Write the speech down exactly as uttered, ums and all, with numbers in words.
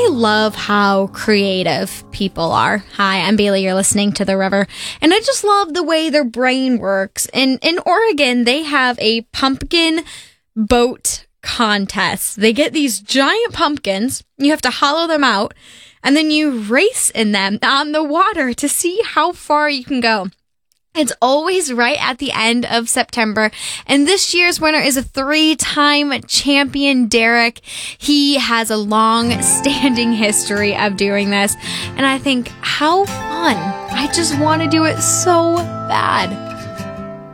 I love how creative people are. Hi, I'm Bailey. You're listening to The River. And I just love the way their brain works. And in Oregon, they have a pumpkin boat contest. They get these giant pumpkins. You have to hollow them out. And then you race in them on the water to see how far you can go. It's always right at the end of September. And this year's winner is a three-time champion, Derek. He has a long-standing history of doing this. And I think, how fun. I just want to do it so bad.